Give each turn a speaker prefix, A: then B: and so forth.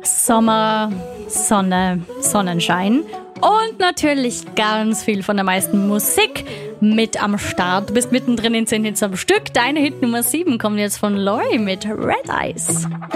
A: Sommer, Sonne, Sonnenschein und natürlich ganz viel von der meisten Musik mit am Start. Du bist mittendrin in 10 Hits am Stück. Deine Hit Nummer 7 kommt jetzt von Lori mit Red Eyes.